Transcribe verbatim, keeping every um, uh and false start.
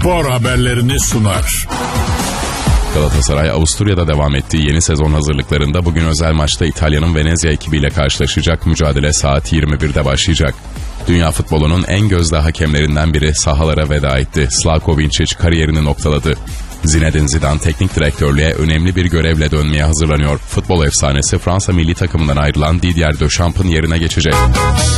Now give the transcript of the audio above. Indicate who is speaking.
Speaker 1: spor haberlerini sunar.
Speaker 2: Galatasaray Avusturya'da devam ettiği yeni sezon hazırlıklarında bugün özel maçta İtalya'nın Venezia ekibiyle karşılaşacak. Mücadele saat yirmi birde başlayacak. Dünya futbolunun en gözde hakemlerinden biri sahalara veda etti. Slavko Vinčić kariyerini noktaladı. Zinedine Zidane teknik direktörlüğe önemli bir görevle dönmeye hazırlanıyor. Futbol efsanesi Fransa milli takımından ayrılan Didier Deschamps'ın yerine geçecek.